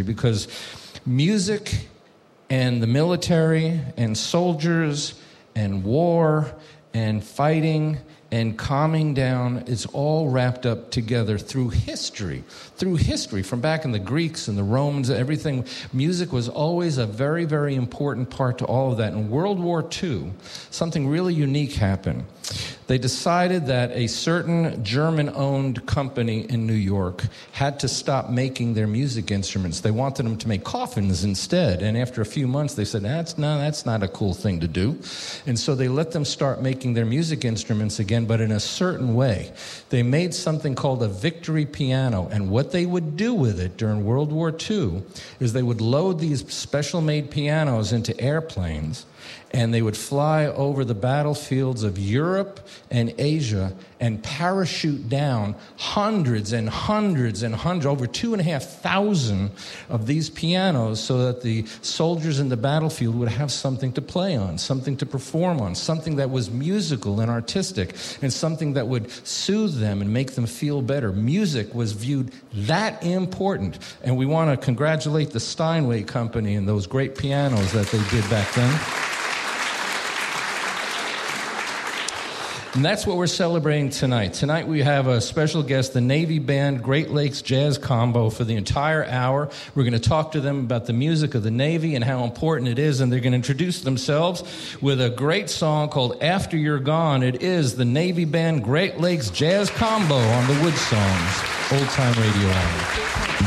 because music and the military and soldiers and war and fighting and calming down is all wrapped up together through history. Through history, from back in the Greeks and the Romans, everything. Music was always a very, very important part to all of that. In World War II, something really unique happened. They decided that a certain German-owned company in New York had to stop making their music instruments. They wanted them to make coffins instead. And after a few months, they said, that's not a cool thing to do. And so they let them start making their music instruments again, but in a certain way. They made something called a Victory piano. And what they would do with it during World War II is they would load these special-made pianos into airplanes, and they would fly over the battlefields of Europe and Asia and parachute down hundreds and hundreds and hundreds, over 2,500 of these pianos, so that the soldiers in the battlefield would have something to play on, something to perform on, something that was musical and artistic, and something that would soothe them and make them feel better. Music was viewed that important, and we want to congratulate the Steinway Company and those great pianos that they did back then. And that's what we're celebrating tonight. Tonight we have a special guest, the Navy Band Great Lakes Jazz Combo, for the entire hour. We're going to talk to them about the music of the Navy and how important it is, and they're going to introduce themselves with a great song called After You're Gone. It is the Navy Band Great Lakes Jazz Combo on the Wood Songs Old Time Radio Hour.